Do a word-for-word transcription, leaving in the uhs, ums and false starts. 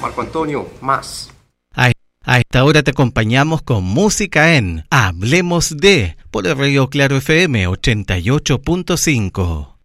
Marco Antonio, más. A, a esta hora te acompañamos con música en Hablemos de, por el Radio Claro F M ochenta y ocho punto cinco.